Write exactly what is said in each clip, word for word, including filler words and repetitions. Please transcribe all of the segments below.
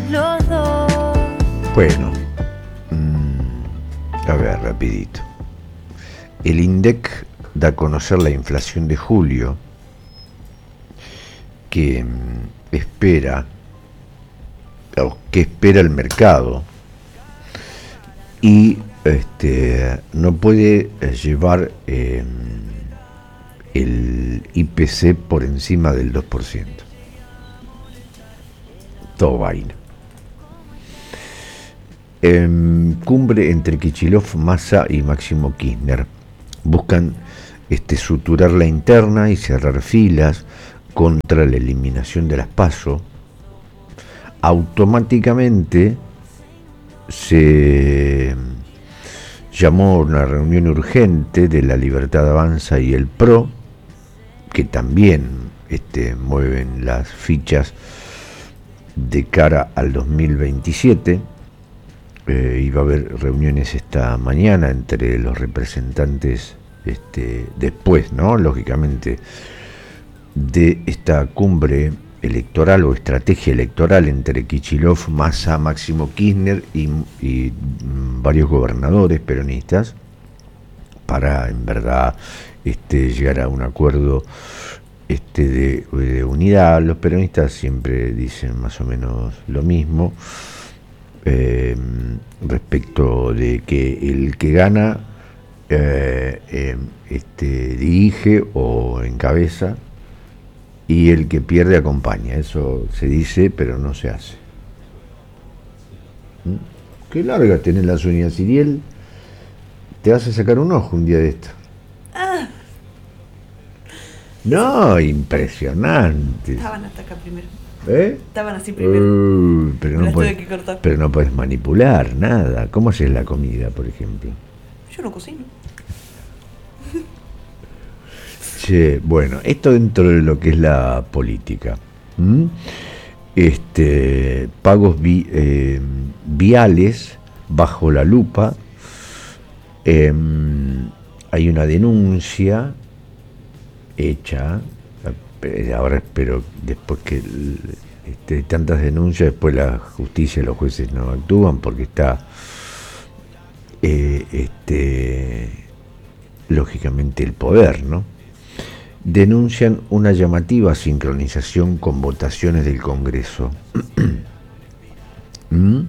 los dos. Bueno, mmm, a ver, rapidito. El INDEC da a conocer la inflación de julio, que mmm, espera, o que espera el mercado, y este no puede llevar eh, el I P C por encima del dos por ciento. Todo vaina. Eh, cumbre entre Kicillof, Massa y Máximo Kirchner. Buscan este, suturar la interna y cerrar filas contra la eliminación de las PASO. Automáticamente se llamó una reunión urgente de la Libertad Avanza y el P R O, que también este, mueven las fichas de cara al dos mil veintisiete. Eh, iba a haber reuniones esta mañana entre los representantes, este, después, ¿no? Lógicamente, de esta cumbre electoral o estrategia electoral entre Kicillof, Massa, Máximo Kirchner y, y varios gobernadores peronistas para, en verdad, este, llegar a un acuerdo este, de, de unidad. Los peronistas siempre dicen más o menos lo mismo eh, respecto de que el que gana eh, eh, este, dirige o encabeza y el que pierde acompaña. Eso se dice, pero no se hace. ¿Mm? Qué larga tenés las uñas, Siriel. Te vas a sacar un ojo un día de esto. Ah. No, impresionante. Estaban hasta acá primero. ¿Eh? Estaban así primero. Uh, pero, Me no las podés, tuve que cortar. pero no podés manipular nada. ¿Cómo haces la comida, por ejemplo? Yo no cocino. Che, bueno, esto dentro de lo que es la política. ¿Mm? Este, pagos vi, eh, viales bajo la lupa. Eh, hay una denuncia hecha. Ahora espero, después que este, tantas denuncias, después la justicia y los jueces no actúan porque está eh, este, lógicamente el poder, ¿no? Denuncian una llamativa sincronización con votaciones del Congreso. ¿Mm?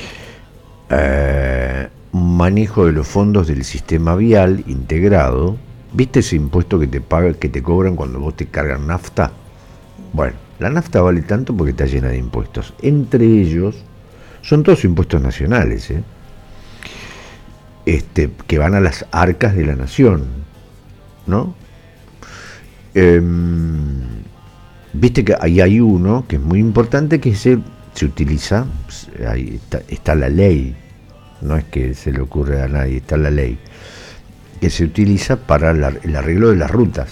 eh, manejo de los fondos del sistema vial integrado. ¿Viste ese impuesto que te paga, que te cobran cuando vos te cargan nafta? Bueno, la nafta vale tanto porque está llena de impuestos. Entre ellos, son todos impuestos nacionales, ¿eh? Este, que van a las arcas de la nación, ¿no? Eh, Viste que ahí hay uno que es muy importante, que se, se utiliza, ahí está, está la ley, no es que se le ocurre a nadie, está la ley, que se utiliza para la, el arreglo de las rutas.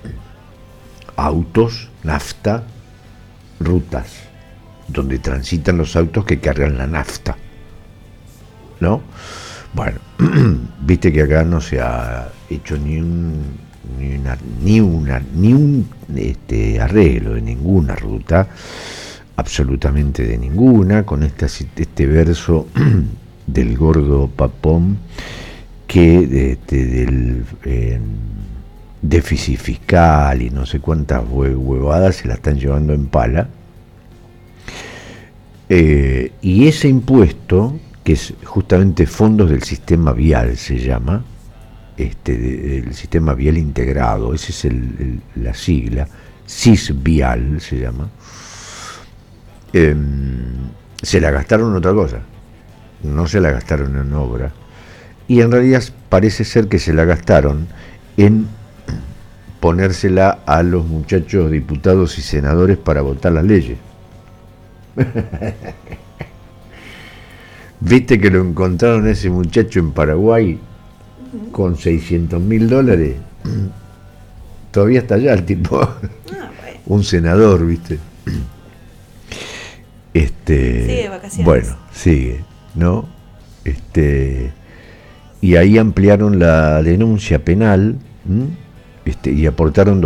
Autos, nafta, rutas, donde transitan los autos que cargan la nafta, ¿no? Bueno, viste que acá no se ha hecho ni un ni una ni una ni un este arreglo de ninguna ruta, absolutamente de ninguna, con esta, este verso del gordo Papón, que este, del eh, déficit fiscal y no sé cuántas huevadas se la están llevando en pala. Eh, y ese impuesto, que es justamente fondos del sistema vial, se llama, este, de, el sistema vial integrado, esa es el, el, la sigla, SISvial se llama, eh, se la gastaron en otra cosa, no se la gastaron en obra. Y en realidad parece ser que se la gastaron en ponérsela a los muchachos diputados y senadores para votar las leyes. ¿Viste que lo encontraron a ese muchacho en Paraguay con seiscientos mil dólares? Todavía está allá el tipo. Ah, bueno. Un senador, ¿viste? Este, sigue de vacaciones. Bueno, sigue, ¿no? Este... Y ahí ampliaron la denuncia penal, este, y aportaron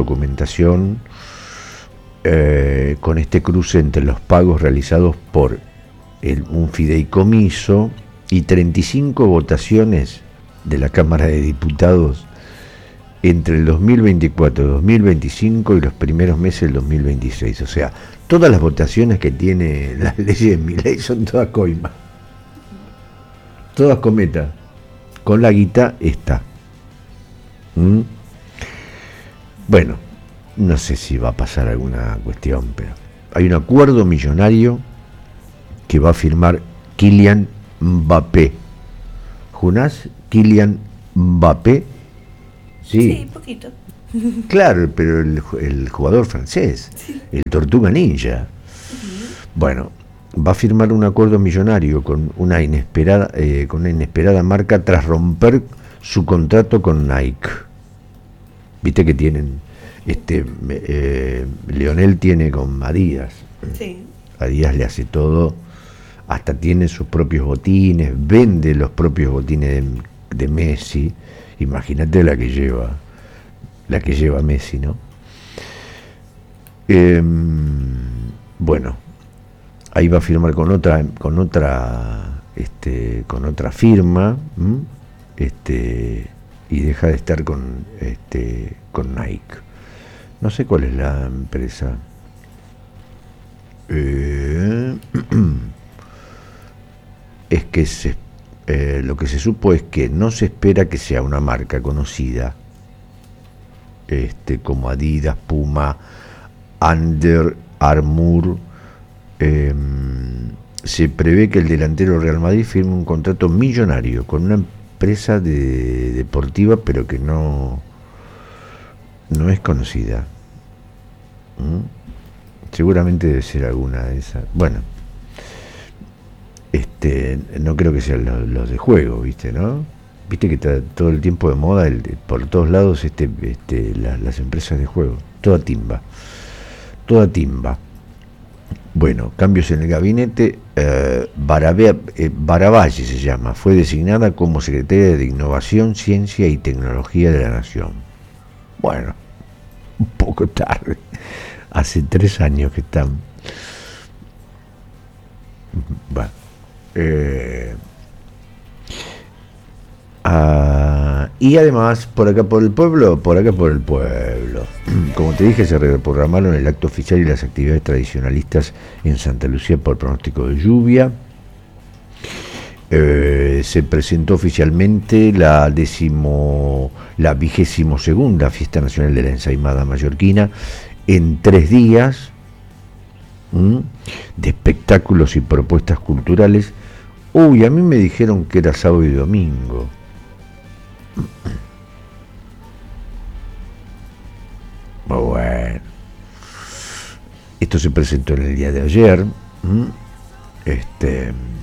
documentación eh, con este cruce entre los pagos realizados por el, un fideicomiso y treinta y cinco votaciones de la Cámara de Diputados entre el dos mil veinticuatro, dos mil veinticinco y los primeros meses del dos mil veintiséis. O sea, todas las votaciones que tiene las leyes de Milei son todas coimas. Todas cometas. Con la guita está. ¿Mm? Bueno, no sé si va a pasar alguna cuestión, pero hay un acuerdo millonario que va a firmar Kylian Mbappé. ¿Junás? Kylian Mbappé. Sí, Sí, poquito. claro, pero el, el jugador francés, Sí. el Tortuga Ninja. Bueno, va a firmar un acuerdo millonario con una inesperada, eh, con una inesperada marca tras romper su contrato con Nike. Viste que tienen, este, eh, Lionel tiene con Adidas. Sí. Adidas le hace todo, hasta tiene sus propios botines, vende los propios botines de, de Messi. Imagínate la que lleva, la que lleva Messi, ¿no? Eh, bueno, ahí va a firmar con otra, con otra, este, con otra firma, ¿m? este, y deja de estar con, este, con Nike. No sé cuál es la empresa. Eh, es que se, eh, lo que se supo es que no se espera que sea una marca conocida, este, como Adidas, Puma, Under Armour. Eh, se prevé que el delantero Real Madrid firme un contrato millonario con una empresa de, deportiva, pero que no, no es conocida. ¿Mm? Seguramente debe ser alguna de esas. Bueno, este, no creo que sean los, los de juego, ¿viste, no? Viste que está todo el tiempo de moda, el, por todos lados, este, este, la, las empresas de juego, toda timba, toda timba. Bueno, cambios en el gabinete. eh, Barabea, eh, Baravalle se llama, fue designada como secretaria de Innovación, Ciencia y Tecnología de la Nación. Bueno, un poco tarde. Hace tres años que están. Bueno, eh, ah, y además, por acá por el pueblo, por acá por el pueblo. Como te dije, se reprogramaron el acto oficial y las actividades tradicionalistas en Santa Lucía por pronóstico de lluvia. Eh, se presentó oficialmente la décimo, la vigésimo segunda Fiesta Nacional de la Ensaimada Mallorquina en tres días, ¿m? de espectáculos y propuestas culturales. Uy, a mí me dijeron que era sábado y domingo. Bueno, esto se presentó en el día de ayer. ¿m? Este